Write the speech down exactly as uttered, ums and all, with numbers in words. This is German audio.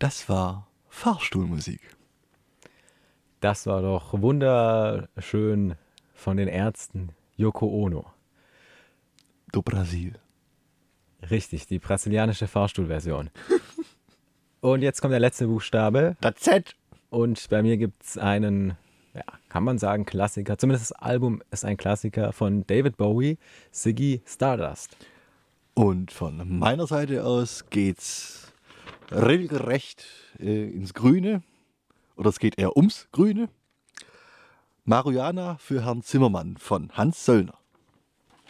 Das war Fahrstuhlmusik. Das war doch wunderschön von den Ärzten Yoko Ono. Do Brasil. Richtig, die brasilianische Fahrstuhlversion. Und jetzt kommt der letzte Buchstabe. Das Z. Und bei mir gibt es einen, ja, kann man sagen, Klassiker. Zumindest das Album ist ein Klassiker von David Bowie, Ziggy Stardust. Und von meiner Seite aus geht's regelrecht äh, ins Grüne. Oder es geht eher ums Grüne. Marihuana für Herrn Zimmermann von Hans Söllner.